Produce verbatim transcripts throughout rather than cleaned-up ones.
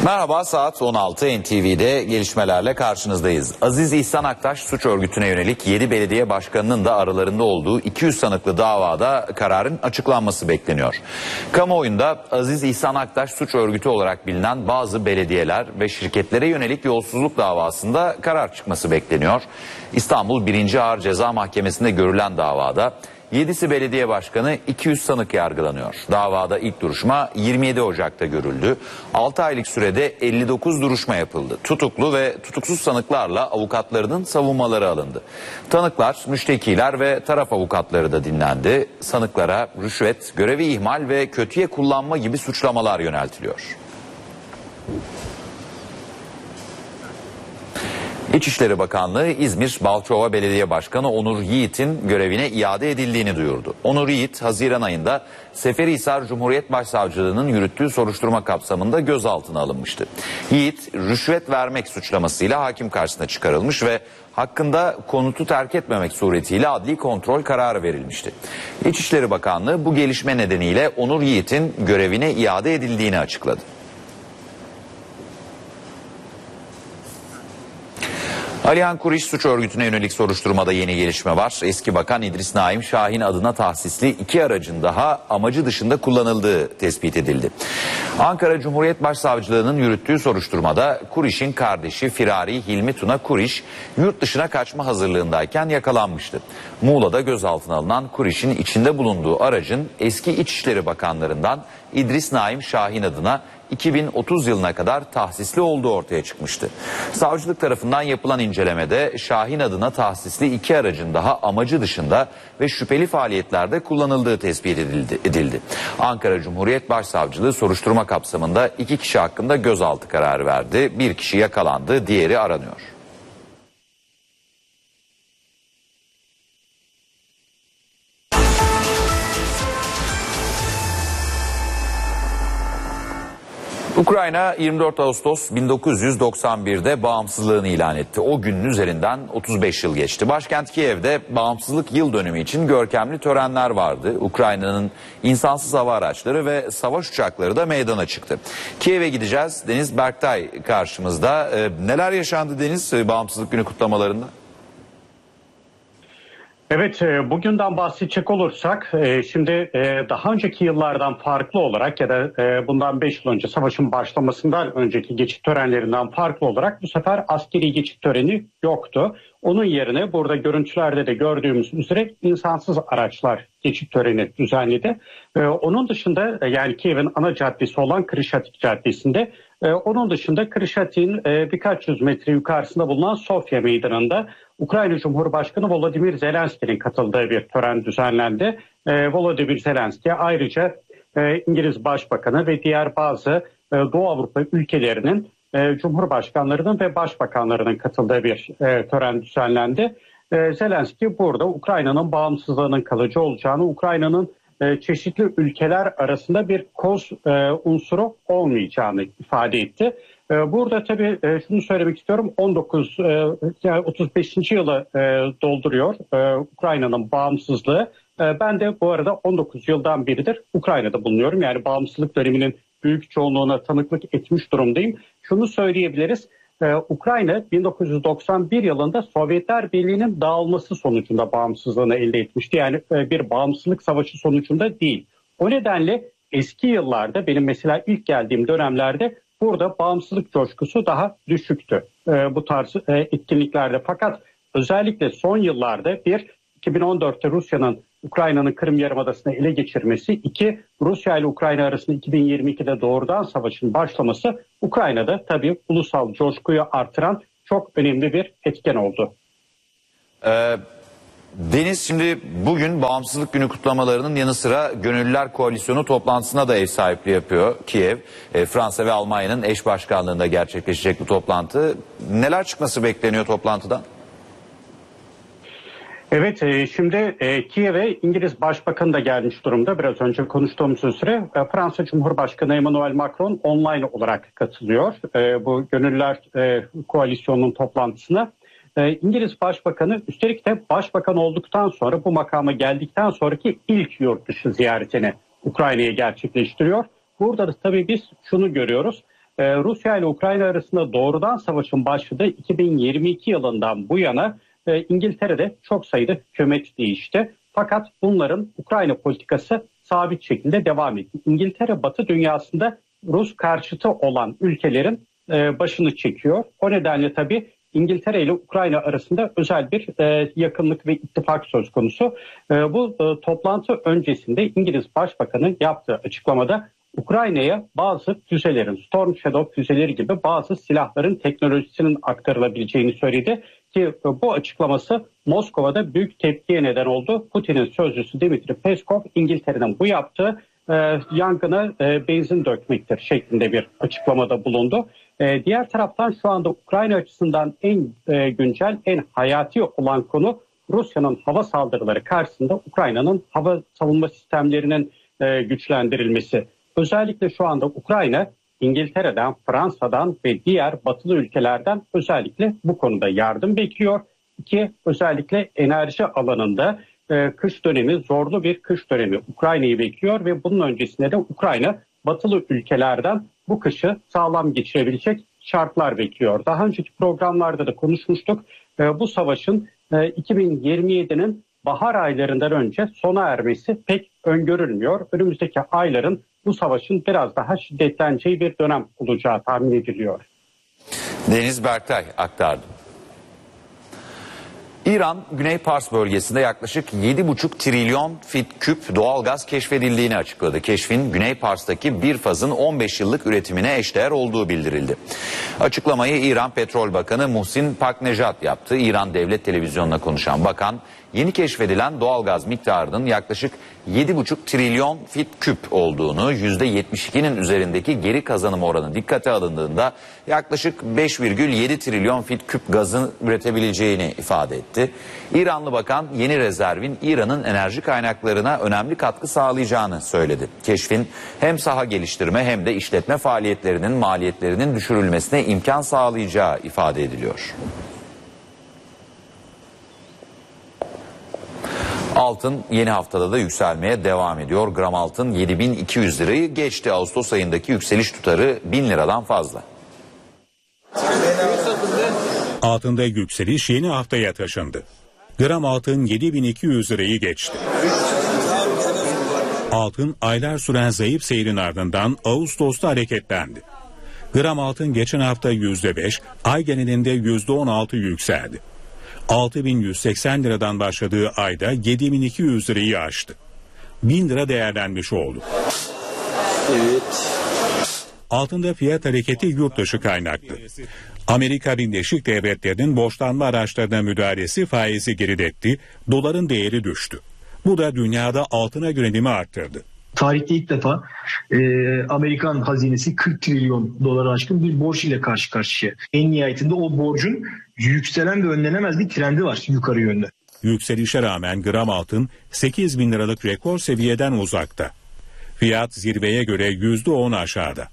Merhaba, saat on altı, N T V'de gelişmelerle karşınızdayız. Aziz İhsan Aktaş suç örgütüne yönelik yedi belediye başkanının da aralarında olduğu iki yüz sanıklı davada kararın açıklanması bekleniyor. Kamuoyunda Aziz İhsan Aktaş suç örgütü olarak bilinen bazı belediyeler ve şirketlere yönelik yolsuzluk davasında karar çıkması bekleniyor. İstanbul birinci Ağır Ceza Mahkemesi'nde görülen davada yedisi belediye başkanı, iki yüz sanık yargılanıyor. Davada ilk duruşma yirmi yedi Ocak'ta görüldü. altı aylık sürede elli dokuz duruşma yapıldı. Tutuklu ve tutuksuz sanıklarla avukatlarının savunmaları alındı. Tanıklar, müştekiler ve taraf avukatları da dinlendi. Sanıklara rüşvet, görevi ihmal ve kötüye kullanma gibi suçlamalar yöneltiliyor. İçişleri Bakanlığı İzmir Balçova Belediye Başkanı Onur Yiğit'in görevine iade edildiğini duyurdu. Onur Yiğit, Haziran ayında Seferihisar Cumhuriyet Başsavcılığı'nın yürüttüğü soruşturma kapsamında gözaltına alınmıştı. Yiğit, rüşvet vermek suçlamasıyla hakim karşısına çıkarılmış ve hakkında konutu terk etmemek suretiyle adli kontrol kararı verilmişti. İçişleri Bakanlığı bu gelişme nedeniyle Onur Yiğit'in görevine iade edildiğini açıkladı. Alihan Kuriş suç örgütüne yönelik soruşturmada yeni gelişme var. Eski Bakan İdris Naim Şahin adına tahsisli iki aracın daha amacı dışında kullanıldığı tespit edildi. Ankara Cumhuriyet Başsavcılığı'nın yürüttüğü soruşturmada Kuriş'in kardeşi Firari Hilmi Tuna Kuriş yurt dışına kaçma hazırlığındayken yakalanmıştı. Muğla'da gözaltına alınan Kuriş'in içinde bulunduğu aracın eski İçişleri Bakanlarından İdris Naim Şahin adına iki bin otuz yılına kadar tahsisli olduğu ortaya çıkmıştı. Savcılık tarafından yapılan incelemede Şahin adına tahsisli iki aracın daha amacı dışında ve şüpheli faaliyetlerde kullanıldığı tespit edildi. edildi. Ankara Cumhuriyet Başsavcılığı soruşturma kapsamında iki kişi hakkında gözaltı kararı verdi. Bir kişi yakalandı, diğeri aranıyor. Ukrayna yirmi dört Ağustos bin dokuz yüz doksan bir'de bağımsızlığını ilan etti. O günün üzerinden otuz beş yıl geçti. Başkent Kiev'de bağımsızlık yıl dönümü için görkemli törenler vardı. Ukrayna'nın insansız hava araçları ve savaş uçakları da meydana çıktı. Kiev'e gideceğiz. Deniz Berktay karşımızda. Ee, neler yaşandı Deniz bağımsızlık günü kutlamalarında? Evet, bugünden bahsedecek olursak şimdi daha önceki yıllardan farklı olarak ya da bundan beş yıl önce savaşın başlamasından önceki geçit törenlerinden farklı olarak bu sefer askeri geçit töreni yoktu. Onun yerine burada görüntülerde de gördüğümüz üzere insansız araçlar geçit töreni düzenledi. Onun dışında yani Kiev'in ana caddesi olan Krişatik Caddesi'nde, onun dışında Krişatik'in birkaç yüz metre yukarısında bulunan Sofya Meydanı'nda Ukrayna Cumhurbaşkanı Volodymyr Zelenski'nin katıldığı bir tören düzenlendi. Volodymyr Zelenski ayrıca İngiliz Başbakanı ve diğer bazı Doğu Avrupa ülkelerinin Cumhurbaşkanlarının ve Başbakanlarının katıldığı bir tören düzenlendi. Zelenski burada Ukrayna'nın bağımsızlığının kalıcı olacağını, Ukrayna'nın çeşitli ülkeler arasında bir koz unsuru olmayacağını ifade etti. Burada tabii şunu söylemek istiyorum, on dokuz otuz beşinci yılı dolduruyor Ukrayna'nın bağımsızlığı. Ben de bu arada on dokuz yıldan beridir Ukrayna'da bulunuyorum. Yani bağımsızlık döneminin büyük çoğunluğuna tanıklık etmiş durumdayım. Şunu söyleyebiliriz, Ukrayna bin dokuz yüz doksan bir yılında Sovyetler Birliği'nin dağılması sonucunda bağımsızlığını elde etmişti. Yani bir bağımsızlık savaşı sonucunda değil. O nedenle eski yıllarda, benim mesela ilk geldiğim dönemlerde burada bağımsızlık coşkusu daha düşüktü bu tarz etkinliklerde. Fakat özellikle son yıllarda bir, iki bin on dörtte Rusya'nın Ukrayna'nın Kırım Yarımadası'nı ele geçirmesi, iki, Rusya ile Ukrayna arasında iki bin yirmi iki'de doğrudan savaşın başlaması Ukrayna'da tabii ulusal coşkuyu artıran çok önemli bir etken oldu. Ee, Deniz, şimdi bugün Bağımsızlık Günü kutlamalarının yanı sıra Gönüllüler Koalisyonu toplantısına da ev sahipliği yapıyor Kiev. E, Fransa ve Almanya'nın eş başkanlığında gerçekleşecek bu toplantı. Neler çıkması bekleniyor toplantıdan? Evet, şimdi Kiev'e İngiliz Başbakanı da gelmiş durumda. Biraz önce konuştuğumuz üzere Fransa Cumhurbaşkanı Emmanuel Macron online olarak katılıyor bu Gönüllüler Koalisyonu'nun toplantısına. İngiliz Başbakanı üstelik de başbakan olduktan sonra, bu makama geldikten sonraki ilk yurt dışı ziyaretini Ukrayna'ya gerçekleştiriyor. Burada da tabii biz şunu görüyoruz. Ee, Rusya ile Ukrayna arasında doğrudan savaşın başladığı iki bin yirmi iki yılından bu yana e, İngiltere'de çok sayıda hükümet değişti. Fakat bunların Ukrayna politikası sabit şekilde devam etti. İngiltere Batı dünyasında Rus karşıtı olan ülkelerin e, başını çekiyor. O nedenle tabii İngiltere ile Ukrayna arasında özel bir e, yakınlık ve ittifak söz konusu. E, bu e, toplantı öncesinde İngiliz Başbakanı yaptığı açıklamada Ukrayna'ya bazı füzelerin, Storm Shadow füzeleri gibi bazı silahların teknolojisinin aktarılabileceğini söyledi. Ki e, bu açıklaması Moskova'da büyük tepkiye neden oldu. Putin'in sözcüsü Dmitri Peskov, İngiltere'nin bu yaptığı e, yangına e, benzin dökmektir şeklinde bir açıklamada bulundu. E, diğer taraftan şu anda Ukrayna açısından en e, güncel, en hayati olan konu Rusya'nın hava saldırıları karşısında Ukrayna'nın hava savunma sistemlerinin e, güçlendirilmesi. Özellikle şu anda Ukrayna İngiltere'den, Fransa'dan ve diğer batılı ülkelerden özellikle bu konuda yardım bekliyor. Ki özellikle enerji alanında e, kış dönemi, zorlu bir kış dönemi Ukrayna'yı bekliyor ve bunun öncesinde de Ukrayna batılı ülkelerden bu kışı sağlam geçirebilecek şartlar bekliyor. Daha önceki programlarda da konuşmuştuk. E, bu savaşın e, iki bin yirmi yedinin bahar aylarından önce sona ermesi pek öngörülmüyor. Önümüzdeki ayların bu savaşın biraz daha şiddetleneceği bir dönem olacağı tahmin ediliyor. Deniz Berktay aktardı. İran, Güney Pars bölgesinde yaklaşık yedi buçuk trilyon fit küp doğalgaz keşfedildiğini açıkladı. Keşfin Güney Pars'taki bir fazın on beş yıllık üretimine eşdeğer olduğu bildirildi. Açıklamayı İran Petrol Bakanı Muhsin Paknejad yaptı. İran Devlet Televizyonu'na konuşan bakan, yeni keşfedilen doğalgaz miktarının yaklaşık yedi buçuk trilyon fit küp olduğunu, yüzde yetmiş ikinin üzerindeki geri kazanım oranı dikkate alındığında yaklaşık beş virgül yedi trilyon fit küp gazın üretebileceğini ifade etti. İranlı bakan yeni rezervin İran'ın enerji kaynaklarına önemli katkı sağlayacağını söyledi. Keşfin hem saha geliştirme hem de işletme faaliyetlerinin maliyetlerinin düşürülmesine imkan sağlayacağı ifade ediliyor. Altın yeni haftada da yükselmeye devam ediyor. Gram altın yedi bin iki yüz lirayı geçti. Ağustos ayındaki yükseliş tutarı bin liradan fazla. Altında yükseliş yeni haftaya taşındı. Gram altın yedi bin iki yüz lirayı geçti. Altın aylar süren zayıf seyrin ardından Ağustos'ta hareketlendi. Gram altın geçen hafta yüzde beş, ay genelinde yüzde on altı yükseldi. altı bin yüz seksen liradan başladığı ayda yedi bin iki yüz lirayı aştı. bin lira değerlenmiş oldu. Evet. Altında fiyat hareketi yurt dışı kaynaklı. Amerika Birleşik Devletleri'nin borçlanma araçlarına müdahalesi faizi geriletti, doların değeri düştü. Bu da dünyada altına yönelimi arttırdı. Tarihte ilk defa e, Amerikan hazinesi kırk trilyon dolara aşkın bir borç ile karşı karşıya. En nihayetinde o borcun yükselen ve önlenemez bir trendi var yukarı yönde. Yükselişe rağmen gram altın sekiz bin liralık rekor seviyeden uzakta. Fiyat zirveye göre yüzde on aşağıda.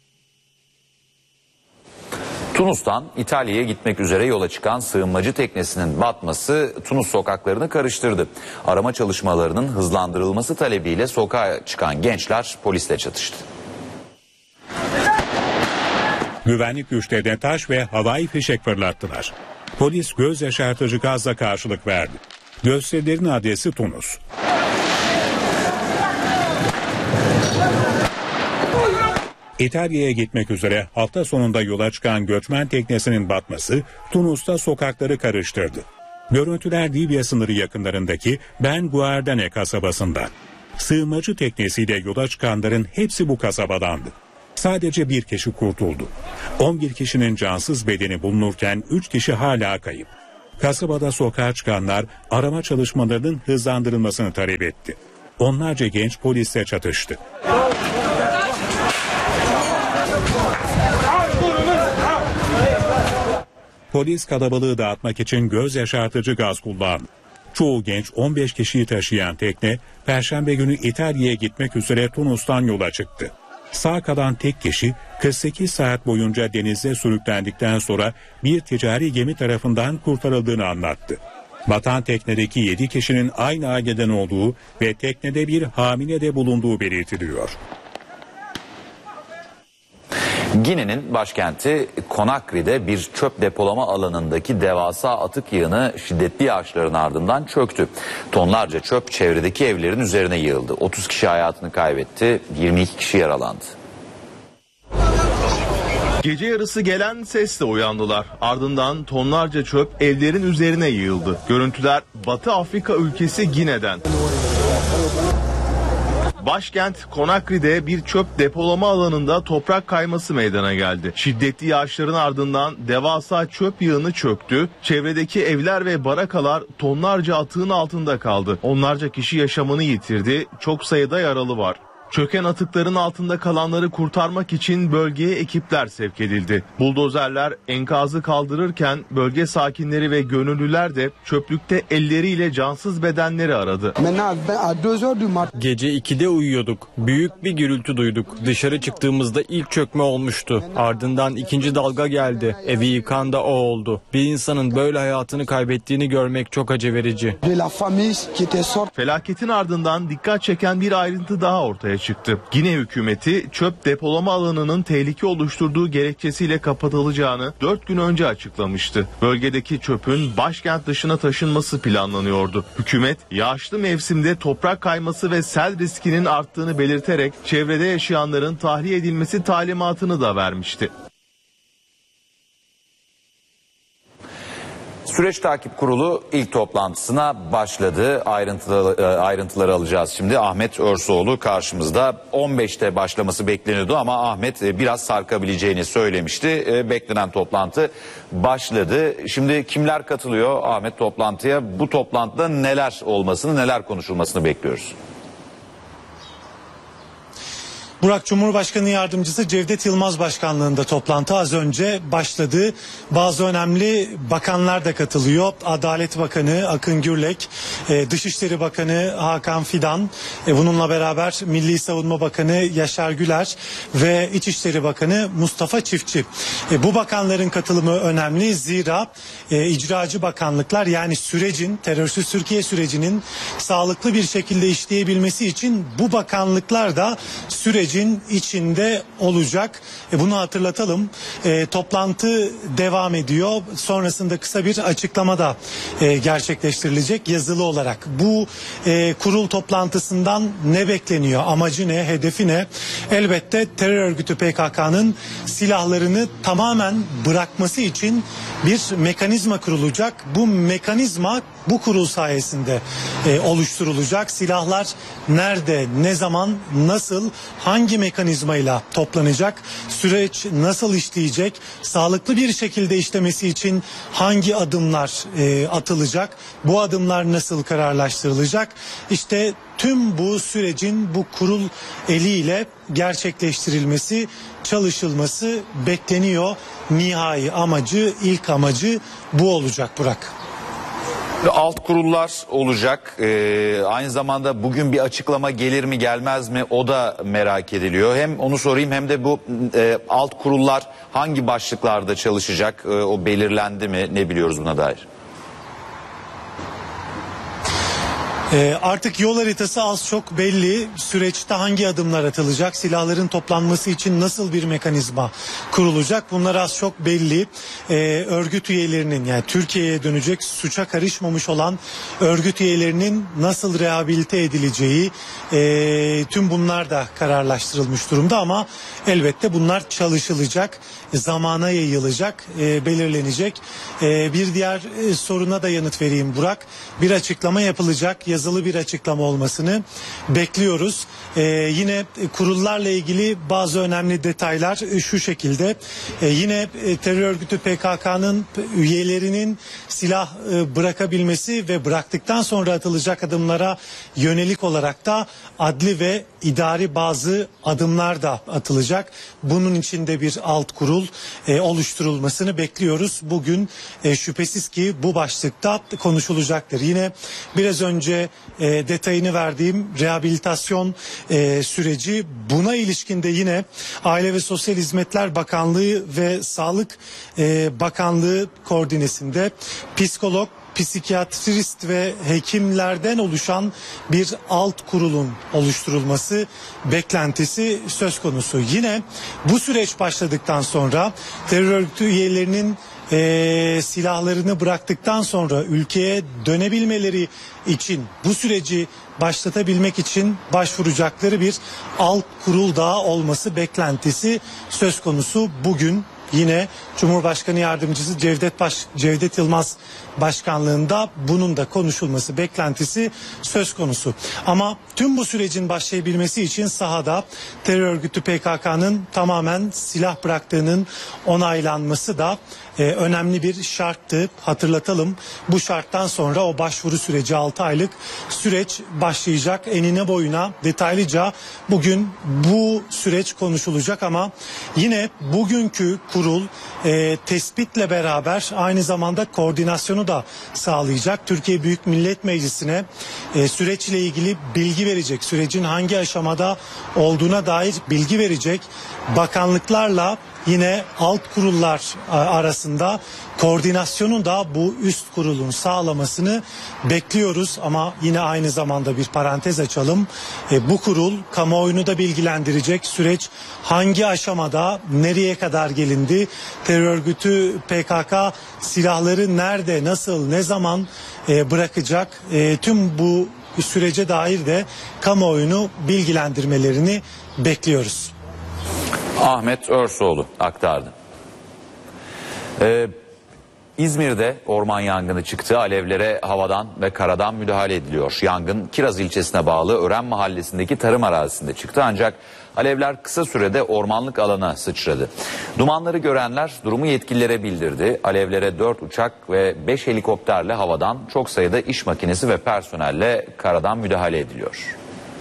Tunus'tan İtalya'ya gitmek üzere yola çıkan sığınmacı teknesinin batması Tunus sokaklarını karıştırdı. Arama çalışmalarının hızlandırılması talebiyle sokağa çıkan gençler polisle çatıştı. Güvenlik güçlerine taş ve havai fişek fırlattılar. Polis göz yaşartıcı gazla karşılık verdi. Gösterilerin adresi Tunus. İtalya'ya gitmek üzere hafta sonunda yola çıkan göçmen teknesinin batması Tunus'ta sokakları karıştırdı. Görüntüler Libya sınırı yakınlarındaki Ben Guardane kasabasında. Sığınmacı teknesiyle yola çıkanların hepsi bu kasabadandı. Sadece bir kişi kurtuldu. on bir kişinin cansız bedeni bulunurken üç kişi hala kayıp. Kasabada sokağa çıkanlar arama çalışmalarının hızlandırılmasını talep etti. Onlarca genç polisle çatıştı. Polis kalabalığı dağıtmak için göz yaşartıcı gaz kullandı. Çoğu genç on beş kişiyi taşıyan tekne Perşembe günü İtalya'ya gitmek üzere Tunus'tan yola çıktı. Sağ kalan tek kişi kırk sekiz saat boyunca denizde sürüklendikten sonra bir ticari gemi tarafından kurtarıldığını anlattı. Batan teknedeki yedi kişinin aynı aileden olduğu ve teknede bir hamile de bulunduğu belirtiliyor. Gine'nin başkenti Conakry'de bir çöp depolama alanındaki devasa atık yığını şiddetli yağışların ardından çöktü. Tonlarca çöp çevredeki evlerin üzerine yığıldı. otuz kişi hayatını kaybetti, yirmi iki kişi yaralandı. Gece yarısı gelen sesle uyandılar. Ardından tonlarca çöp evlerin üzerine yığıldı. Görüntüler Batı Afrika ülkesi Gine'den. Başkent Conakry'de bir çöp depolama alanında toprak kayması meydana geldi. Şiddetli yağışların ardından devasa çöp yığını çöktü. Çevredeki evler ve barakalar tonlarca atığın altında kaldı. Onlarca kişi yaşamını yitirdi. Çok sayıda yaralı var. Çöken atıkların altında kalanları kurtarmak için bölgeye ekipler sevk edildi. Buldozerler enkazı kaldırırken bölge sakinleri ve gönüllüler de çöplükte elleriyle cansız bedenleri aradı. Gece ikide uyuyorduk. Büyük bir gürültü duyduk. Dışarı çıktığımızda ilk çökme olmuştu. Ardından ikinci dalga geldi. Evi yıkan da o oldu. Bir insanın böyle hayatını kaybettiğini görmek çok acı verici. Felaketin ardından dikkat çeken bir ayrıntı daha ortaya çıktı. Gine hükümeti çöp depolama alanının tehlike oluşturduğu gerekçesiyle kapatılacağını dört gün önce açıklamıştı. Bölgedeki çöpün başkent dışına taşınması planlanıyordu. Hükümet yağışlı mevsimde toprak kayması ve sel riskinin arttığını belirterek çevrede yaşayanların tahliye edilmesi talimatını da vermişti. Süreç Takip Kurulu ilk toplantısına başladı. Ayrıntıları, ayrıntıları alacağız şimdi. Ahmet Örsoğlu karşımızda. on beşte başlaması bekleniyordu ama Ahmet biraz sarkabileceğini söylemişti. Beklenen toplantı başladı. Şimdi kimler katılıyor Ahmet toplantıya? Bu toplantıda neler olmasını, neler konuşulmasını bekliyoruz? Burak, Cumhurbaşkanı Yardımcısı Cevdet Yılmaz başkanlığında toplantı az önce başladı. Bazı önemli bakanlar da katılıyor. Adalet Bakanı Akın Gürlek, Dışişleri Bakanı Hakan Fidan, bununla beraber Milli Savunma Bakanı Yaşar Güler ve İçişleri Bakanı Mustafa Çiftçi. Bu bakanların katılımı önemli, zira icracı bakanlıklar, yani sürecin, terörsüz Türkiye sürecinin sağlıklı bir şekilde işleyebilmesi için bu bakanlıklar da süreci içinde olacak. E bunu hatırlatalım. E, toplantı devam ediyor. Sonrasında kısa bir açıklama da e, gerçekleştirilecek yazılı olarak. Bu e, kurul toplantısından ne bekleniyor? Amacı ne? Hedefi ne? Elbette terör örgütü P K K'nın silahlarını tamamen bırakması için bir mekanizma kurulacak. Bu mekanizma bu kurul sayesinde e, oluşturulacak. Silahlar nerede, ne zaman, nasıl, hangi mekanizmayla toplanacak, süreç nasıl işleyecek, sağlıklı bir şekilde işlemesi için hangi adımlar e, atılacak, bu adımlar nasıl kararlaştırılacak? İşte tüm bu sürecin bu kurul eliyle gerçekleştirilmesi, çalışılması bekleniyor. Nihai amacı, ilk amacı bu olacak Burak. Alt kurullar olacak. Ee, aynı zamanda bugün bir açıklama gelir mi gelmez mi o da merak ediliyor. Hem onu sorayım hem de bu e, alt kurullar hangi başlıklarda çalışacak, e, o belirlendi mi, ne biliyoruz buna dair? Ee, artık yol haritası az çok belli. Süreçte hangi adımlar atılacak? Silahların toplanması için nasıl bir mekanizma kurulacak? Bunlar az çok belli. Ee, örgüt üyelerinin, yani Türkiye'ye dönecek suça karışmamış olan örgüt üyelerinin nasıl rehabilite edileceği, e, tüm bunlar da kararlaştırılmış durumda ama elbette bunlar çalışılacak, zamana yayılacak, e, belirlenecek. E, bir diğer e, soruna da yanıt vereyim Burak. Bir açıklama yapılacak, yazılı bir açıklama olmasını bekliyoruz. Ee, yine kurullarla ilgili bazı önemli detaylar şu şekilde. Ee, yine e, terör örgütü P K K'nın üyelerinin silah e, bırakabilmesi ve bıraktıktan sonra atılacak adımlara yönelik olarak da adli ve idari bazı adımlar da atılacak. Bunun için de bir alt kurul e, oluşturulmasını bekliyoruz. Bugün e, şüphesiz ki bu başlıkta konuşulacaktır. Yine biraz önce e, detayını verdiğim rehabilitasyon e, süreci, buna ilişkin de yine Aile ve Sosyal Hizmetler Bakanlığı ve Sağlık e, Bakanlığı koordinesinde psikolog, psikiyatrist ve hekimlerden oluşan bir alt kurulun oluşturulması beklentisi söz konusu. Yine bu süreç başladıktan sonra terör örgütü üyelerinin e, silahlarını bıraktıktan sonra ülkeye dönebilmeleri için, bu süreci başlatabilmek için başvuracakları bir alt kurul daha olması beklentisi söz konusu. Bugün yine Cumhurbaşkanı Yardımcısı Cevdet Baş, Cevdet Yılmaz başkanlığında bunun da konuşulması beklentisi söz konusu. Ama tüm bu sürecin başlayabilmesi için sahada terör örgütü P K K'nın tamamen silah bıraktığının onaylanması da e, önemli bir şarttı. Hatırlatalım, bu şarttan sonra o başvuru süreci altı aylık süreç başlayacak. Enine boyuna detaylıca bugün bu süreç konuşulacak ama yine bugünkü kurul e, tespitle beraber aynı zamanda koordinasyonu da sağlayacak. Türkiye Büyük Millet Meclisi'ne e, süreçle ilgili bilgi verecek. Sürecin hangi aşamada olduğuna dair bilgi verecek. Bakanlıklarla yine alt kurullar arasında koordinasyonun da bu üst kurulun sağlamasını bekliyoruz. Ama yine aynı zamanda bir parantez açalım. E, bu kurul kamuoyunu da bilgilendirecek. Süreç hangi aşamada, nereye kadar gelindi? Terör örgütü P K K silahları nerede, nasıl, ne zaman e, bırakacak? E, tüm bu sürece dair de kamuoyunu bilgilendirmelerini bekliyoruz. Ahmet Örsoğlu aktardı. Ee, İzmir'de orman yangını çıktı. Alevlere havadan ve karadan müdahale ediliyor. Yangın Kiraz ilçesine bağlı Ören mahallesindeki tarım arazisinde çıktı. Ancak alevler kısa sürede ormanlık alana sıçradı. Dumanları görenler durumu yetkililere bildirdi. Alevlere dört uçak ve beş helikopterle havadan, çok sayıda iş makinesi ve personelle karadan müdahale ediliyor.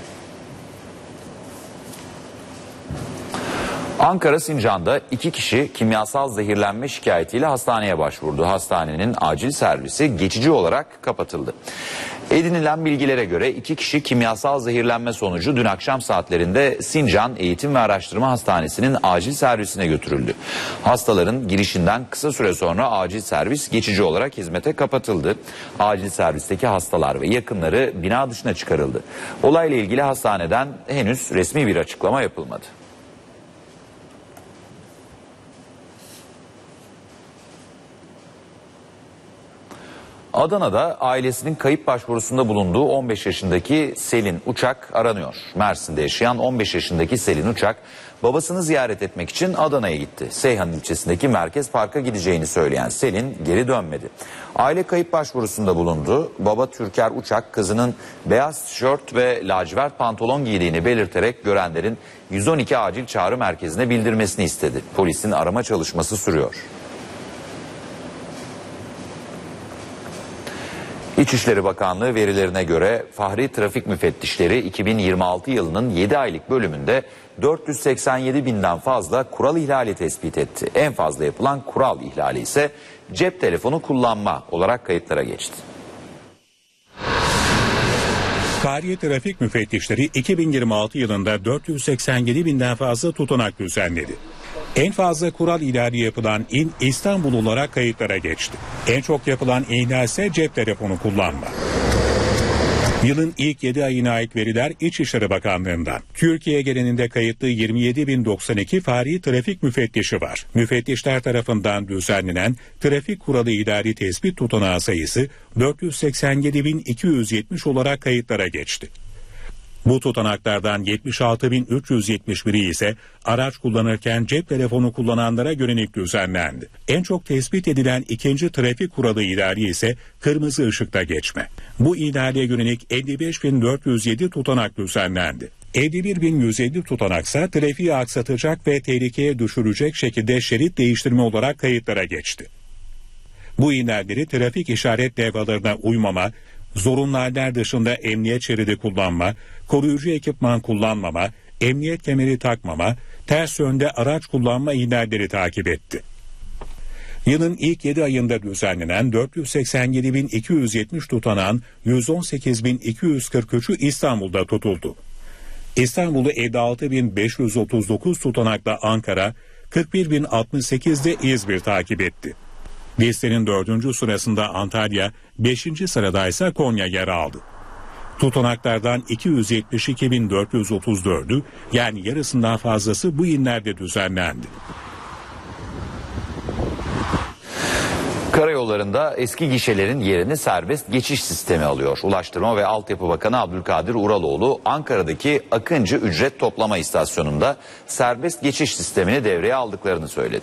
Ankara Sincan'da iki kişi kimyasal zehirlenme şikayetiyle hastaneye başvurdu. Hastanenin acil servisi geçici olarak kapatıldı. Edinilen bilgilere göre iki kişi kimyasal zehirlenme sonucu dün akşam saatlerinde Sincan Eğitim ve Araştırma Hastanesi'nin acil servisine götürüldü. Hastaların girişinden kısa süre sonra acil servis geçici olarak hizmete kapatıldı. Acil servisteki hastalar ve yakınları bina dışına çıkarıldı. Olayla ilgili hastaneden henüz resmi bir açıklama yapılmadı. Adana'da ailesinin kayıp başvurusunda bulunduğu on beş yaşındaki Selin Uçak aranıyor. Mersin'de yaşayan on beş yaşındaki Selin Uçak babasını ziyaret etmek için Adana'ya gitti. Seyhan ilçesindeki Merkez Park'a gideceğini söyleyen Selin geri dönmedi. Aile kayıp başvurusunda bulundu. Baba Türker Uçak kızının beyaz tişört ve lacivert pantolon giydiğini belirterek görenlerin yüz on iki acil çağrı merkezine bildirmesini istedi. Polisin arama çalışması sürüyor. İçişleri Bakanlığı verilerine göre Fahri Trafik Müfettişleri iki bin yirmi altı yılının yedi aylık bölümünde dört yüz seksen yedi binden fazla kural ihlali tespit etti. En fazla yapılan kural ihlali ise cep telefonu kullanma olarak kayıtlara geçti. Fahri Trafik Müfettişleri iki bin yirmi altı yılında dört yüz seksen yedi binden fazla tutanak düzenledi. En fazla kural ihlali yapılan il İstanbul olarak kayıtlara geçti. En çok yapılan ihlal ise cep telefonu kullanma. Yılın ilk yedi ayına ait veriler İçişleri Bakanlığı'ndan. Türkiye genelinde kayıtlı yirmi yedi bin doksan iki fahri trafik müfettişi var. Müfettişler tarafından düzenlenen trafik kuralı ihlali tespit tutanağı sayısı dört yüz seksen yedi bin iki yüz yetmiş olarak kayıtlara geçti. Bu tutanaklardan yetmiş altı bin üç yüz yetmiş biri ise araç kullanırken cep telefonu kullananlara yönelik düzenlendi. En çok tespit edilen ikinci trafik kuralı ihlali ise kırmızı ışıkta geçme. Bu ihlale yönelik elli beş bin dört yüz yedi tutanak düzenlendi. elli bir bin yüz elli tutanaksa trafiği aksatacak ve tehlikeye düşürecek şekilde şerit değiştirme olarak kayıtlara geçti. Bu ihlalleri trafik işaret levhalarına uymama, zorunlu haller dışında emniyet şeridi kullanma, koruyucu ekipman kullanmama, emniyet kemeri takmama, ters yönde araç kullanma ihlalleri takip etti. Yılın ilk yedi ayında düzenlenen dört yüz seksen yedi bin iki yüz yetmiş tutanağın yüz on sekiz bin iki yüz kırk üçü İstanbul'da tutuldu. İstanbul'u elli altı bin beş yüz otuz dokuz tutanakla Ankara, kırk bir bin altmış sekiz de İzmir takip etti. Listenin dördüncü sırasında Antalya, beşinci sırada ise Konya yer aldı. Tutanaklardan iki yüz yetmiş iki bin dört yüz otuz dördü, yani yarısından fazlası bu illerde düzenlendi. Karayollarında eski gişelerin yerini serbest geçiş sistemi alıyor. Ulaştırma ve Altyapı Bakanı Abdülkadir Uraloğlu, Ankara'daki Akıncı ücret toplama istasyonunda serbest geçiş sistemini devreye aldıklarını söyledi.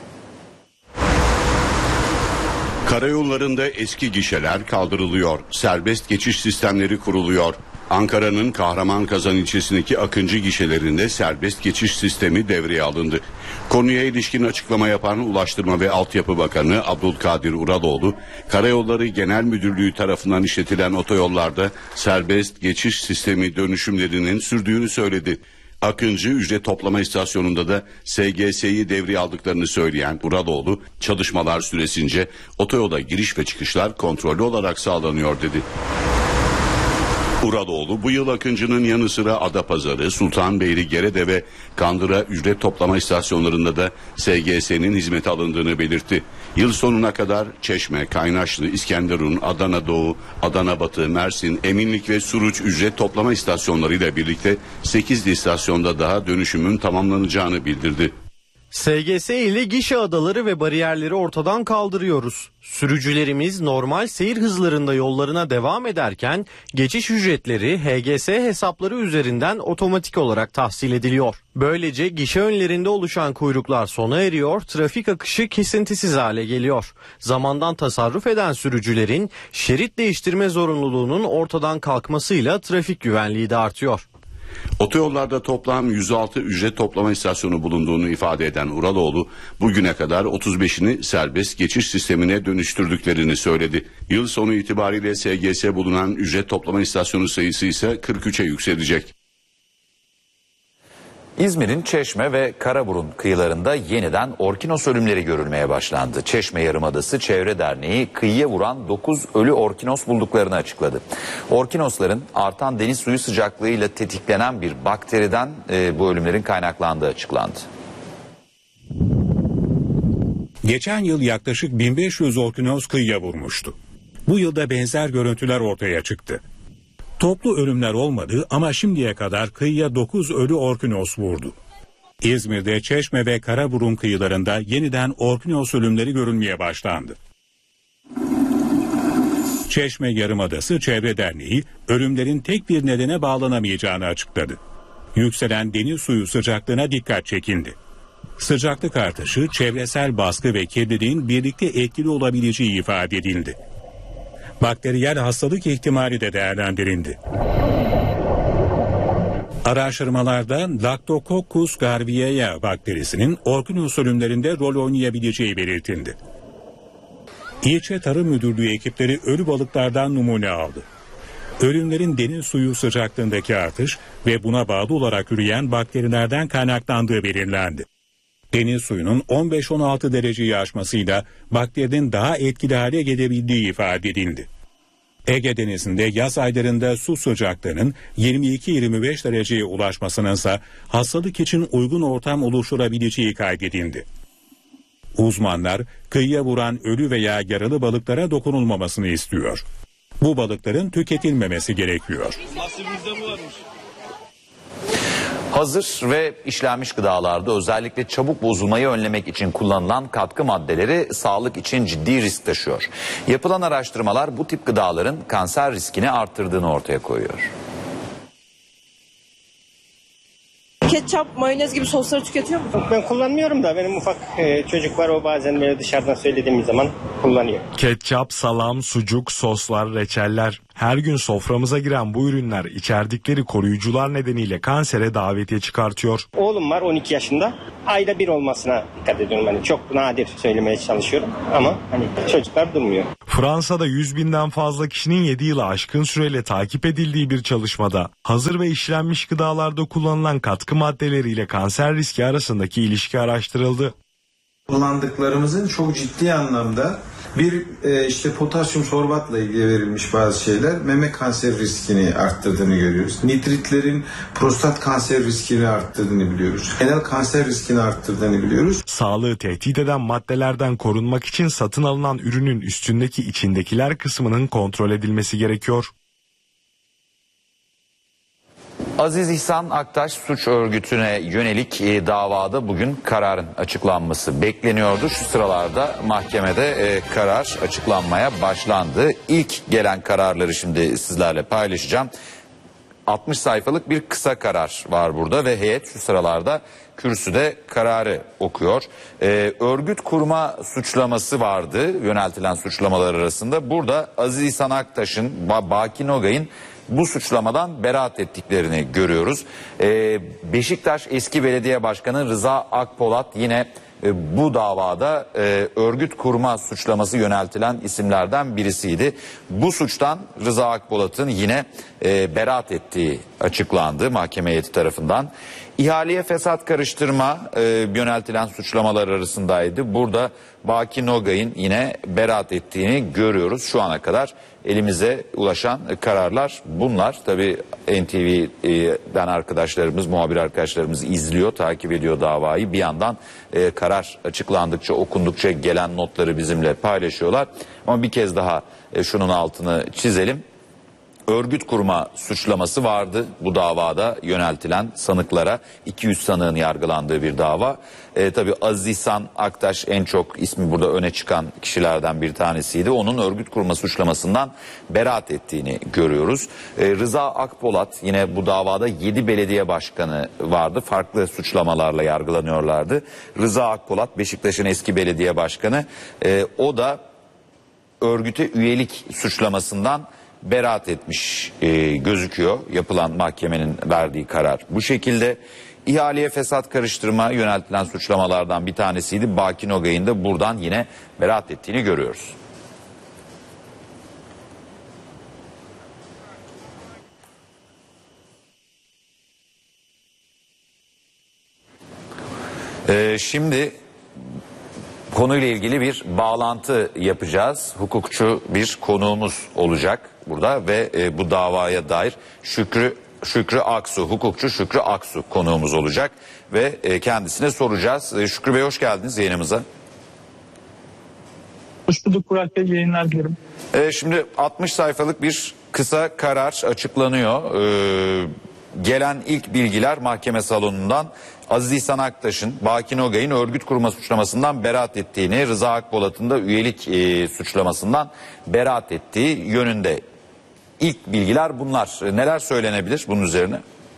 Karayollarında eski gişeler kaldırılıyor. Serbest geçiş sistemleri kuruluyor. Ankara'nın Kahramanmaraş ilçesindeki Akıncı gişelerinde serbest geçiş sistemi devreye alındı. Konuya ilişkin açıklama yapan Ulaştırma ve Altyapı Bakanı Abdülkadir Uraloğlu, Karayolları Genel Müdürlüğü tarafından işletilen otoyollarda serbest geçiş sistemi dönüşümlerinin sürdüğünü söyledi. Akıncı ücret toplama istasyonunda da S G S'yi devreye aldıklarını söyleyen Uraloğlu, çalışmalar süresince otoyola giriş ve çıkışlar kontrollü olarak sağlanıyor dedi. Uraloğlu bu yıl Akıncı'nın yanı sıra Adapazarı, Sultanbeyli, Gerede ve Kandıra ücret toplama istasyonlarında da S G S'nin hizmete alındığını belirtti. Yıl sonuna kadar Çeşme, Kaynaşlı, İskenderun, Adana Doğu, Adana Batı, Mersin, Eminlik ve Suruç ücret toplama istasyonlarıyla birlikte sekiz istasyonda daha dönüşümün tamamlanacağını bildirdi. S G S ile gişe adaları ve bariyerleri ortadan kaldırıyoruz. Sürücülerimiz normal seyir hızlarında yollarına devam ederken geçiş ücretleri H G S hesapları üzerinden otomatik olarak tahsil ediliyor. Böylece gişe önlerinde oluşan kuyruklar sona eriyor, trafik akışı kesintisiz hale geliyor. Zamandan tasarruf eden sürücülerin şerit değiştirme zorunluluğunun ortadan kalkmasıyla trafik güvenliği de artıyor. Otoyollarda toplam yüz altı ücret toplama istasyonu bulunduğunu ifade eden Uraloğlu, bugüne kadar otuz beşini serbest geçiş sistemine dönüştürdüklerini söyledi. Yıl sonu itibariyle S G S bulunan ücret toplama istasyonu sayısı ise kırk üçe yükselecek. İzmir'in Çeşme ve Karaburun kıyılarında yeniden orkinos ölümleri görülmeye başlandı. Çeşme Yarımadası Çevre Derneği kıyıya vuran dokuz ölü orkinos bulduklarını açıkladı. Orkinosların artan deniz suyu sıcaklığıyla tetiklenen bir bakteriden e, bu ölümlerin kaynaklandığı açıklandı. Geçen yıl yaklaşık bin beş yüz orkinos kıyıya vurmuştu. Bu yılda benzer görüntüler ortaya çıktı. Toplu ölümler olmadı ama şimdiye kadar kıyıya dokuz ölü orkinos vurdu. İzmir'de Çeşme ve Karaburun kıyılarında yeniden orkinos ölümleri görülmeye başlandı. Çeşme Yarımadası Çevre Derneği ölümlerin tek bir nedene bağlanamayacağını açıkladı. Yükselen deniz suyu sıcaklığına dikkat çekildi. Sıcaklık artışı, çevresel baskı ve kirliliğin birlikte etkili olabileceği ifade edildi. Bakteriyel hastalık ihtimali de değerlendirildi. Araştırmalarda Lactococcus garvieae bakterisinin orkinos ölümlerinde rol oynayabileceği belirtildi. İlçe Tarım Müdürlüğü ekipleri ölü balıklardan numune aldı. Ölümlerin deniz suyu sıcaklığındaki artış ve buna bağlı olarak üreyen bakterilerden kaynaklandığı belirlendi. Deniz suyunun on beş on altı dereceyi aşmasıyla bakterinin daha etkili hale gelebildiği ifade edildi. Ege Denizi'nde yaz aylarında su sıcaklığının yirmi iki yirmi beş dereceye ulaşmasınınsa hastalık için uygun ortam oluşturabileceği kaydedildi. Uzmanlar kıyıya vuran ölü veya yaralı balıklara dokunulmamasını istiyor. Bu balıkların tüketilmemesi gerekiyor. Hazır ve işlenmiş gıdalarda özellikle çabuk bozulmayı önlemek için kullanılan katkı maddeleri sağlık için ciddi risk taşıyor. Yapılan araştırmalar bu tip gıdaların kanser riskini arttırdığını ortaya koyuyor. Ketçap, mayonez gibi sosları tüketiyor musun? Ben kullanmıyorum da benim ufak e, çocuk var, o bazen böyle dışarıdan söylediğimiz zaman kullanıyor. Ketçap, salam, sucuk, soslar, reçeller. Her gün soframıza giren bu ürünler içerdikleri koruyucular nedeniyle kansere davetiye çıkartıyor. Oğlum var on iki yaşında. Ayda bir olmasına dikkat ediyorum. Hani çok nadir söylemeye çalışıyorum ama hani çocuklar durmuyor. Fransa'da yüz binden fazla kişinin yedi yılı aşkın süreyle takip edildiği bir çalışmada hazır ve işlenmiş gıdalarda kullanılan katkı maddeleriyle kanser riski arasındaki ilişki araştırıldı. Kullandıklarımızın çok ciddi anlamda Bir e, işte potasyum sorbatla ilgili verilmiş bazı şeyler meme kanser riskini arttırdığını görüyoruz. Nitritlerin prostat kanser riskini arttırdığını biliyoruz. Genel kanser riskini arttırdığını biliyoruz. Sağlığı tehdit eden maddelerden korunmak için satın alınan ürünün üstündeki içindekiler kısmının kontrol edilmesi gerekiyor. Aziz İhsan Aktaş suç örgütüne yönelik e, davada bugün kararın açıklanması bekleniyordu. Şu sıralarda mahkemede e, karar açıklanmaya başlandı. İlk gelen kararları şimdi sizlerle paylaşacağım. altmış sayfalık bir kısa karar var burada ve heyet şu sıralarda kürsüde kararı okuyor. Ee, örgüt kurma suçlaması vardı yöneltilen suçlamalar arasında. Burada Aziz İhsan Aktaş'ın, ba- Baki Nogay'ın bu suçlamadan beraat ettiklerini görüyoruz. Ee, Beşiktaş eski belediye başkanı Rıza Akpolat yine e, bu davada e, örgüt kurma suçlaması yöneltilen isimlerden birisiydi. Bu suçtan Rıza Akpolat'ın yine e, beraat ettiği açıklandı mahkeme heyeti tarafından. İhaleye fesat karıştırma e, yöneltilen suçlamalar arasındaydı. Burada Baki Nogay'ın yine beraat ettiğini görüyoruz. Şu ana kadar elimize ulaşan kararlar bunlar. Tabii N T V'den arkadaşlarımız, muhabir arkadaşlarımız izliyor, takip ediyor davayı. Bir yandan e, karar açıklandıkça, okundukça gelen notları bizimle paylaşıyorlar. Ama bir kez daha e, şunun altını çizelim. Örgüt kurma suçlaması vardı bu davada yöneltilen sanıklara. iki yüz sanığın yargılandığı bir dava. E, tabii Aziz İhsan Aktaş en çok ismi burada öne çıkan kişilerden bir tanesiydi. Onun örgüt kurma suçlamasından beraat ettiğini görüyoruz. E, Rıza Akpolat yine bu davada yedi belediye başkanı vardı. Farklı suçlamalarla yargılanıyorlardı. Rıza Akpolat Beşiktaş'ın eski belediye başkanı. E, o da örgüte üyelik suçlamasından beraat etmiş e, gözüküyor yapılan mahkemenin verdiği karar. Bu şekilde ihaleye fesat karıştırma yöneltilen suçlamalardan bir tanesiydi. Baki Nogay'ın da buradan yine beraat ettiğini görüyoruz. E, şimdi konuyla ilgili bir bağlantı yapacağız. Hukukçu bir konuğumuz olacak burada ve e, bu davaya dair Şükrü Şükrü Aksu, hukukçu Şükrü Aksu konuğumuz olacak ve e, kendisine soracağız. E, Şükrü Bey hoş geldiniz yayınımıza. Hoş bulduk Burak Bey, yayınlar dilerim. E, şimdi altmış sayfalık bir kısa karar açıklanıyor. E, gelen ilk bilgiler mahkeme salonundan Aziz İhsan Aktaş'ın Baki Nogay'ın örgüt kurma suçlamasından beraat ettiğini, Rıza Akpolat'ın da üyelik e, suçlamasından beraat ettiği yönünde. İlk bilgiler bunlar. E, neler söylenebilir bunun üzerine?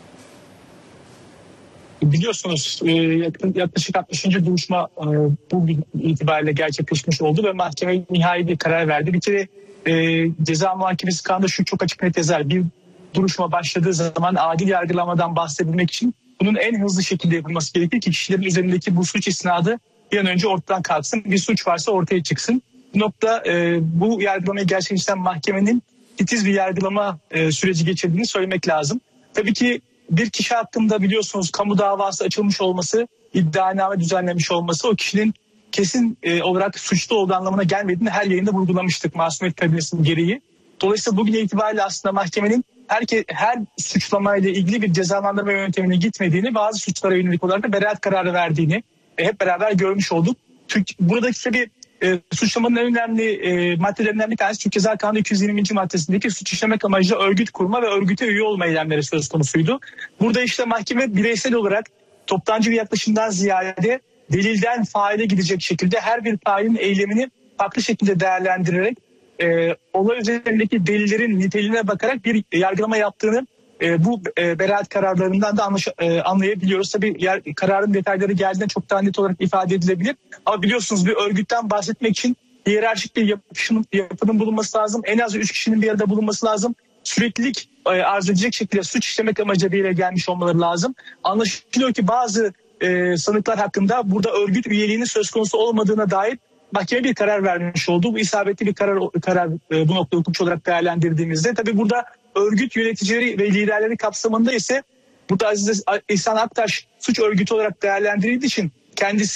Biliyorsunuz yaklaşık altmışıncı duruşma bugün itibariyle gerçekleşmiş oldu ve mahkeme nihai bir karar verdi. Bir kere e, ceza muhakemesi kanunda şu çok açık net yazar. Bir duruşma başladığı zaman adil yargılamadan bahsedebilmek için bunun en hızlı şekilde yapılması gerekir ki kişilerin üzerindeki bu suç isnadı bir an önce ortadan kalksın. Bir suç varsa ortaya çıksın. Bu nokta e, bu yargılamayı gerçekleştiren mahkemenin titiz bir yargılama e, süreci geçirdiğini söylemek lazım. Tabii ki bir kişi hakkında biliyorsunuz kamu davası açılmış olması, iddianame düzenlemiş olması o kişinin kesin e, olarak suçlu olduğu anlamına gelmediğini her yayında vurgulamıştık masumiyet kabilesinin gereği. Dolayısıyla bugün itibariyle aslında mahkemenin herke, her suçlamayla ilgili bir cezalandırma yöntemine gitmediğini, bazı suçlara yönelik olarak da beraat kararı verdiğini e, hep beraber görmüş olduk. Türk, buradaki tabii e, suçlamanın en önemli e, maddelerinden bir tanesi Türk Ceza Kanunu iki yüz yirminci maddesindeki suç işlemek amacıyla örgüt kurma ve örgüte üye olma eylemleri söz konusuydu. Burada işte mahkeme bireysel olarak toptancı bir yaklaşımdan ziyade delilden faile gidecek şekilde her bir failin eylemini farklı şekilde değerlendirerek e, olay üzerindeki delillerin niteliğine bakarak bir yargılama yaptığını e, bu e, beraat kararlarından da anlaş, e, anlayabiliyoruz. Tabii yer, kararın detayları geldiğinde çok daha net olarak ifade edilebilir. Ama biliyorsunuz bir örgütten bahsetmek için hiyerarşik bir yapışın, yapının bulunması lazım. En az üç kişinin bir arada bulunması lazım. Süreklilik e, arzu edecek şekilde suç işlemek amacıyla gelmiş olmaları lazım. Anlaşılıyor ki bazı e, sanıklar hakkında burada örgüt üyeliğinin söz konusu olmadığına dair mahkeme bir karar vermiş oldu. Bu isabetli bir karar, karar e, bu nokta hukukçu olarak değerlendirdiğimizde. Tabii burada örgüt yöneticileri ve liderleri kapsamında ise burada Aziz İhsan Aktaş suç örgütü olarak değerlendirildiği için kendisi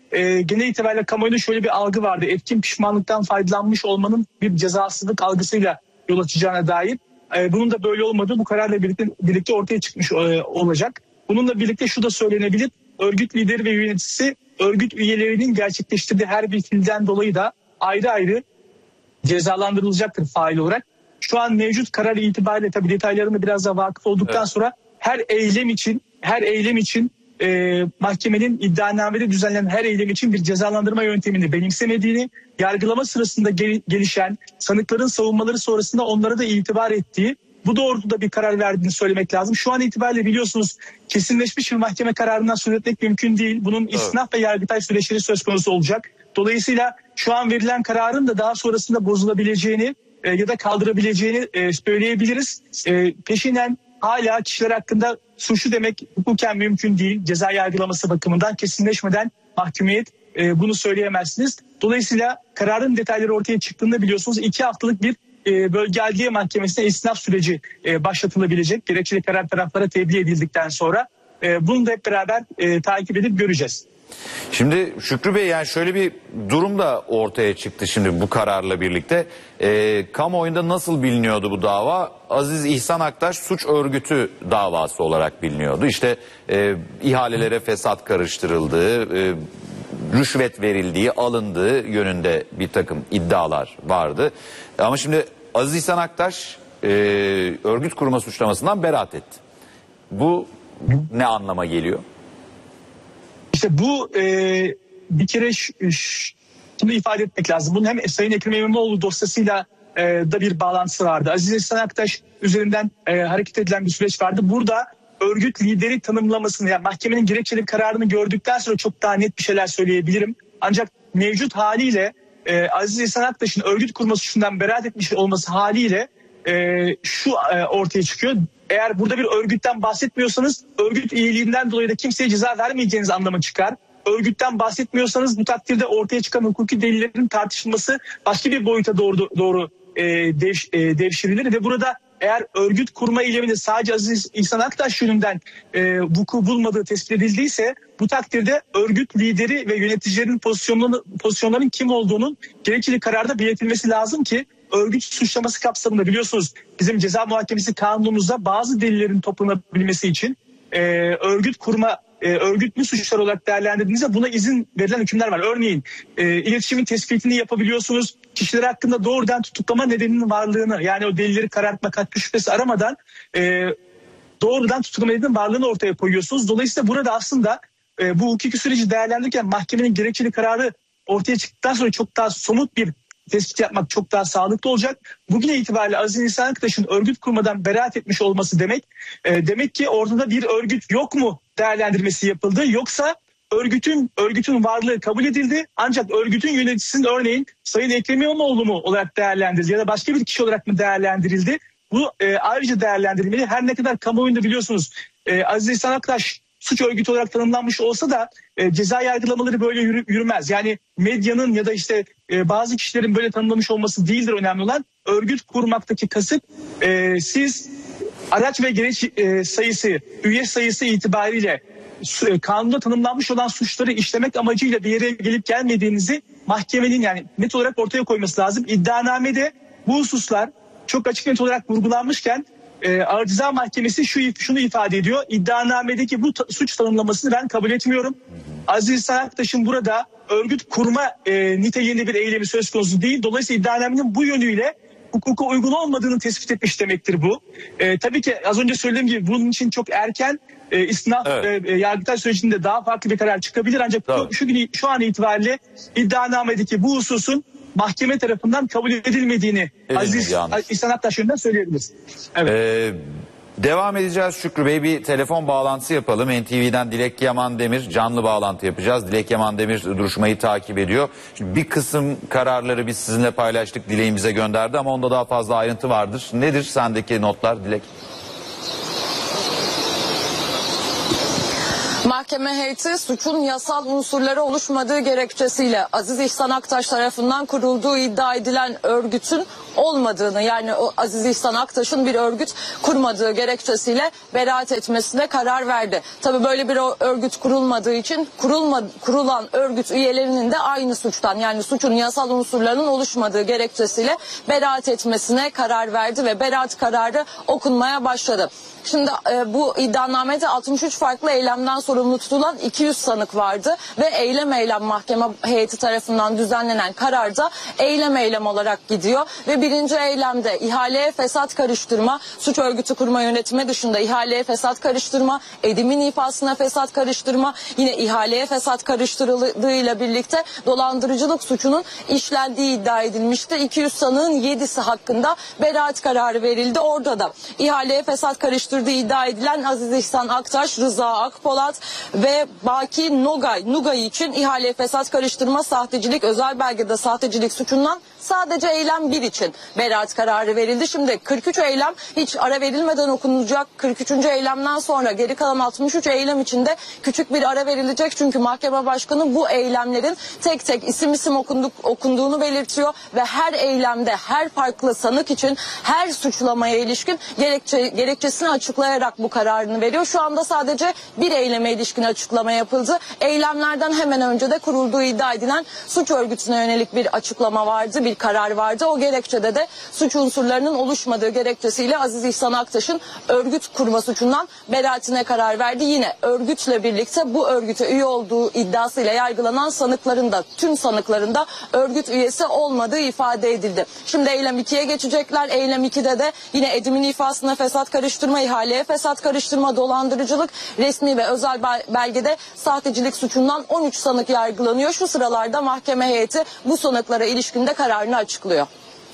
e, genel itibariyle kamuoyunda şöyle bir algı vardı. Etkin pişmanlıktan faydalanmış olmanın bir cezasızlık algısıyla yol açacağına dair. E, bunun da böyle olmadığı bu kararla birlikte, birlikte ortaya çıkmış e, olacak. Bununla birlikte şu da söylenebilir. Örgüt lideri ve yöneticisi örgüt üyelerinin gerçekleştirdiği her bir fiilden dolayı da ayrı ayrı cezalandırılacaktır fail olarak. Şu an mevcut karar itibariyle tabii detaylarına biraz daha vakıf olduktan evet. sonra her eylem için her eylem için e, mahkemenin iddianamede düzenlenen her eylem için bir cezalandırma yöntemini benimsemediğini, yargılama sırasında gel- gelişen sanıkların savunmaları sonrasında onlara da itibar ettiği, bu doğrultuda bir karar verdiğini söylemek lazım. Şu an itibariyle biliyorsunuz kesinleşmiş bir mahkeme kararından söz etmek mümkün değil. Bunun evet. istinaf ve yargıtay süreçleri söz konusu olacak. Dolayısıyla şu an verilen kararın da daha sonrasında bozulabileceğini e, ya da kaldırabileceğini e, söyleyebiliriz. E, peşinden hala kişiler hakkında suçlu demek hukuken mümkün değil. Ceza yargılaması bakımından kesinleşmeden mahkumiyet e, bunu söyleyemezsiniz. Dolayısıyla kararın detayları ortaya çıktığında biliyorsunuz iki haftalık bir e, bölge adliye mahkemesine istinaf süreci e, başlatılabilecek. Gerekçeli karar taraflara tebliğ edildikten sonra e, bunu da hep beraber e, takip edip göreceğiz. Şimdi Şükrü Bey, yani şöyle bir durum da ortaya çıktı şimdi bu kararla birlikte. E, kamuoyunda nasıl biliniyordu bu dava? Aziz İhsan Aktaş suç örgütü davası olarak biliniyordu. İşte e, ihalelere fesat karıştırıldığı, e, rüşvet verildiği, alındığı yönünde bir takım iddialar vardı. Ama şimdi Aziz İhsan Aktaş e, örgüt kurma suçlamasından beraat etti. Bu ne anlama geliyor? İşte bu e, bir kere ş, ş, şunu ifade etmek lazım. Bunun hem Sayın Ekrem İmamoğlu dosyasıyla e, da bir bağlantısı vardı. Aziz İhsan Aktaş üzerinden e, hareket edilen bir süreç vardı. Burada örgüt lideri tanımlamasını, yani mahkemenin gerekçeli kararını gördükten sonra çok daha net bir şeyler söyleyebilirim. Ancak mevcut haliyle e, Aziz İhsan Aktaş'ın örgüt kurma suçundan beraat etmiş olması haliyle e, şu e, ortaya çıkıyor. Eğer burada bir örgütten bahsetmiyorsanız örgüt üyeliğinden dolayı da kimseye ceza vermeyeceğiniz anlamı çıkar. Örgütten bahsetmiyorsanız bu takdirde ortaya çıkan hukuki delillerin tartışılması başka bir boyuta doğru doğru e, devş, e, devşirilir ve burada eğer örgüt kurma eyleminde sadece Aziz İhsan Aktaş yönünden e, vuku bulmadığı tespit edildiyse bu takdirde örgüt lideri ve yöneticilerin pozisyonlarının, pozisyonların kim olduğunun gerekçeli kararda belirtilmesi lazım ki örgüt suçlaması kapsamında biliyorsunuz bizim ceza muhakemesi kanunumuzda bazı delillerin toplanabilmesi için e, örgüt kurma e, örgütlü suçlar olarak değerlendirdiğinizde buna izin verilen hükümler var. Örneğin e, iletişimin tespitini yapabiliyorsunuz. Kişiler hakkında doğrudan tutuklama nedeninin varlığını, yani o delilleri karartma, katkı şüphesi aramadan e, doğrudan tutuklama nedeninin varlığını ortaya koyuyorsunuz. Dolayısıyla burada aslında e, bu hukuki süreci değerlendirirken mahkemenin gerekçeli kararı ortaya çıktıktan sonra çok daha somut bir tespit yapmak çok daha sağlıklı olacak. Bugüne itibariyle Aziz İhsan Aktaş'ın örgüt kurmadan beraat etmiş olması demek, e, demek ki ortada bir örgüt yok mu değerlendirmesi yapıldı. Yoksa örgütün örgütün varlığı kabul edildi. Ancak örgütün yöneticisinin örneğin Sayın Ekrem İmamoğlu mu olarak değerlendirildi ya da başka bir kişi olarak mı değerlendirildi? Bu e, ayrıca değerlendirilmeli. Her ne kadar kamuoyunda biliyorsunuz e, Aziz İhsan Aktaş suç örgütü olarak tanımlanmış olsa da e, ceza yargılamaları böyle yürü, yürümez. Yani medyanın ya da işte e, bazı kişilerin böyle tanımlamış olması değildir önemli olan. Örgüt kurmaktaki kasıt e, siz araç ve gereç e, sayısı, üye sayısı itibariyle e, kanunda tanımlanmış olan suçları işlemek amacıyla bir yere gelip gelmediğinizi mahkemenin yani net olarak ortaya koyması lazım. İddianamede bu hususlar çok açık net olarak vurgulanmışken E, Ağır Ceza Mahkemesi şu şunu ifade ediyor. İddianamedeki bu ta, suç tanımlamasını ben kabul etmiyorum. Aziz İhsan Aktaş'ın burada örgüt kurma e, niteliğinde bir eylemi söz konusu değil. Dolayısıyla iddianamenin bu yönüyle hukuka uygun olmadığını tespit etmiş demektir bu. E, tabii ki az önce söylediğim gibi bunun için çok erken e, istinaf evet. e, yargıtay sürecinde daha farklı bir karar çıkabilir. Ancak şu, şu, gün, şu an itibariyle iddianamedeki bu hususun mahkeme tarafından kabul edilmediğini Aziz İhsan Aktaş yönünden söyleyebiliriz. Evet. Ee, devam edeceğiz Şükrü Bey. Bir telefon bağlantısı yapalım. N T V'den Dilek Yaman Demir canlı bağlantı yapacağız. Dilek Yaman Demir duruşmayı takip ediyor. Şimdi bir kısım kararları biz sizinle paylaştık. Dilek'in bize gönderdi ama onda daha fazla ayrıntı vardır. Nedir sendeki notlar Dilek? Mahkeme heyeti suçun yasal unsurları oluşmadığı gerekçesiyle Aziz İhsan Aktaş tarafından kurulduğu iddia edilen örgütün olmadığını, yani o Aziz İhsan Aktaş'ın bir örgüt kurmadığı gerekçesiyle beraat etmesine karar verdi. Tabii böyle bir örgüt kurulmadığı için kurulma, kurulan örgüt üyelerinin de aynı suçtan, yani suçun yasal unsurlarının oluşmadığı gerekçesiyle beraat etmesine karar verdi ve beraat kararı okunmaya başladı. Şimdi e, bu iddianamede altmış üç farklı eylemden sorumlu tutulan iki yüz sanık vardı ve eylem eylem mahkeme heyeti tarafından düzenlenen kararda eylem eylem olarak gidiyor ve birinci eylemde ihaleye fesat karıştırma, suç örgütü kurma yönetimi dışında ihaleye fesat karıştırma, edimin ifasına fesat karıştırma, yine ihaleye fesat karıştırıldığıyla birlikte dolandırıcılık suçunun işlendiği iddia edilmişti. iki yüz sanığın yedisi hakkında beraat kararı verildi. Orada da ihaleye fesat karıştırdığı iddia edilen Aziz İhsan Aktaş, Rıza Akpolat ve Baki Nogay, Nugay için ihaleye fesat karıştırma, sahtecilik, özel belgede sahtecilik suçundan sadece eylem bir için beraat kararı verildi. Şimdi kırk üç eylem hiç ara verilmeden okunacak. kırk üçüncü eylemden sonra geri kalan altmış üç eylem içinde küçük bir ara verilecek. Çünkü mahkeme başkanı bu eylemlerin tek tek isim isim okunduk, okunduğunu belirtiyor ve her eylemde her farklı sanık için her suçlamaya ilişkin gerekçe, gerekçesini açıklayarak bu kararını veriyor. Şu anda sadece bir eyleme ilişkin açıklama yapıldı. Eylemlerden hemen önce de kurulduğu iddia edilen suç örgütüne yönelik bir açıklama vardı, bir karar vardı. O gerekçede de suç unsurlarının oluşmadığı gerekçesiyle Aziz İhsan Aktaş'ın örgüt kurma suçundan beraatine karar verdi. Yine örgütle birlikte bu örgüte üye olduğu iddiasıyla yargılanan sanıkların da, tüm sanıkların da örgüt üyesi olmadığı ifade edildi. Şimdi eylem ikiye geçecekler. Eylem ikide de yine edimin ifasına fesat karıştırma, ihaleye fesat karıştırma, dolandırıcılık, resmi ve özel belgede sahtecilik suçundan on üç sanık yargılanıyor. Şu sıralarda mahkeme heyeti bu sanıklara ilişkinde kararını açıklıyor.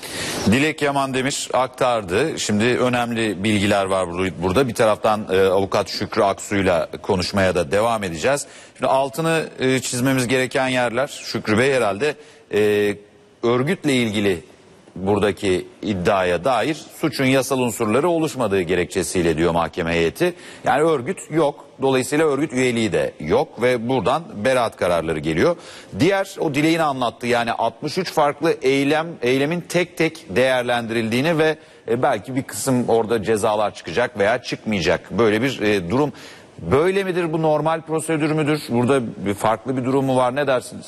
Dilek Yaman Demir aktardı. Şimdi önemli bilgiler var burada. Bir taraftan e, avukat Şükrü Aksu'yla konuşmaya da devam edeceğiz. Şimdi altını e, çizmemiz gereken yerler. Şükrü Bey herhalde e, örgütle ilgili buradaki iddiaya dair suçun yasal unsurları oluşmadığı gerekçesiyle diyor mahkeme heyeti. Yani örgüt yok. Dolayısıyla örgüt üyeliği de yok ve buradan beraat kararları geliyor. Diğer o Dilek'in anlattığı, yani altmış üç farklı eylem eylemin tek tek değerlendirildiğini ve e, belki bir kısım orada cezalar çıkacak veya çıkmayacak. Böyle bir e, durum. Böyle midir, bu normal prosedür müdür? Burada bir farklı bir durum mu var, ne dersiniz?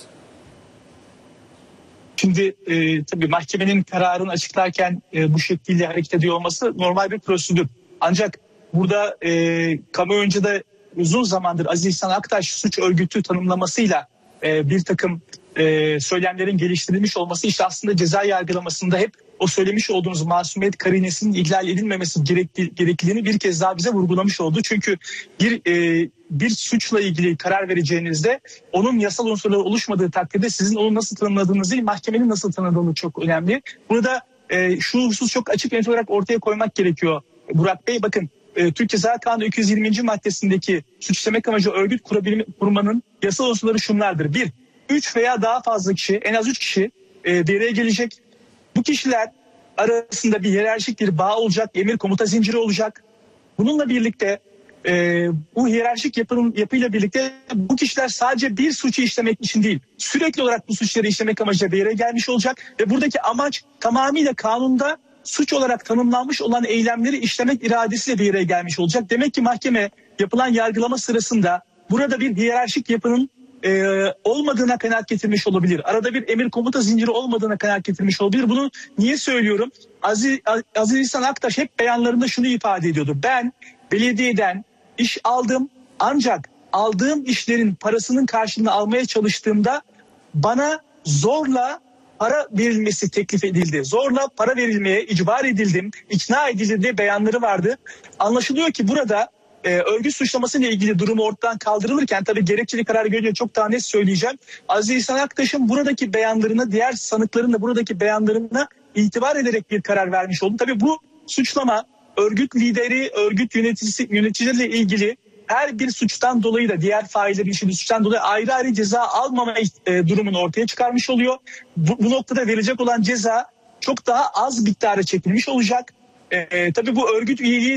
Şimdi e, tabii mahkemenin kararını açıklarken e, bu şekilde hareket ediyor olması normal bir prosedür. Ancak burada e, kamuoyunca da uzun zamandır Aziz İhsan Aktaş suç örgütü tanımlamasıyla e, bir takım e, söylemlerin geliştirilmiş olması, işte aslında ceza yargılamasında hep o söylemiş olduğunuz masumiyet karinesinin ihlal edilmemesi gerekli, gerekliliğini bir kez daha bize vurgulamış oldu. Çünkü bir e, bir suçla ilgili karar vereceğinizde onun yasal unsurları oluşmadığı takdirde sizin onu nasıl tanımladığınız değil, mahkemenin nasıl tanımladığını çok önemli. Burada e, şu husus çok açık net olarak ortaya koymak gerekiyor. Burak Bey, bakın e, Türk Ceza Kanunu iki yüz yirminci maddesindeki suç işlemek amacı örgüt kurabilme, kurmanın yasal unsurları şunlardır. Bir, üç veya daha fazla kişi, en az üç kişi e, devreye gelecek. Bu kişiler arasında bir hiyerarşik bir bağ olacak, emir komuta zinciri olacak. Bununla birlikte e, bu hiyerarşik yapının yapıyla birlikte bu kişiler sadece bir suçu işlemek için değil, sürekli olarak bu suçları işlemek amacıyla bir yere gelmiş olacak ve buradaki amaç tamamıyla kanunda suç olarak tanımlanmış olan eylemleri işlemek iradesiyle bir yere gelmiş olacak. Demek ki mahkeme yapılan yargılama sırasında burada bir hiyerarşik yapının e, olmadığına kanaat getirmiş olabilir. Arada bir emir komuta zinciri olmadığına kanaat getirmiş olabilir. Bunu niye söylüyorum? Aziz, Aziz İhsan Aktaş hep beyanlarında şunu ifade ediyordu. Ben belediyeden iş aldım, ancak aldığım işlerin parasının karşılığını almaya çalıştığımda bana zorla para verilmesi teklif edildi. Zorla para verilmeye icbar edildim, ikna edildi diye beyanları vardı. Anlaşılıyor ki burada e, örgüt suçlaması ile ilgili durumu ortadan kaldırılırken, tabii gerekçeli karar görünce çok daha net söyleyeceğim. Aziz İhsan Aktaş'ın buradaki beyanlarına, diğer sanıkların da buradaki beyanlarına itibar ederek bir karar vermiş oldu. Tabii bu suçlama örgüt lideri, örgüt yöneticisi, yöneticileriyle ilgili her bir suçtan dolayı da diğer faillerin işini suçtan dolayı ayrı ayrı ceza almama e, durumunu ortaya çıkarmış oluyor. Bu, bu noktada verilecek olan ceza çok daha az miktara çekilmiş olacak. E, e, tabii bu örgüt üyeliği de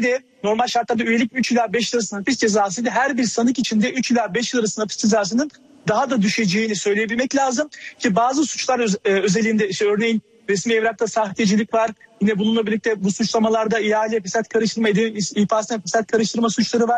normal şartlarda üyelik üç ila beş yıl arasında hapis cezasıydı. Her bir sanık içinde üç ila beş yıl arasında hapis cezasının daha da düşeceğini söyleyebilmek lazım. Ki bazı suçlar öz, e, özelinde işte örneğin resmi evrakta sahtecilik var. Yine bununla birlikte bu suçlamalarda ihale, fesat karıştırma, edin, ifasına fesat karıştırma suçları var.